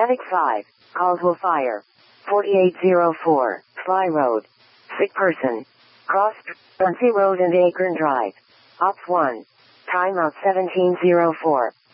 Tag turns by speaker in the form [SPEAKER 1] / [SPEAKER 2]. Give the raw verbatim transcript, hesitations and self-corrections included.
[SPEAKER 1] Mavic five, Caldwell Fire. forty-eight oh four, Fly Road. Sick person. Cross, Bunsey Road and Acorn Drive. Ops one. Timeout seventeen oh four.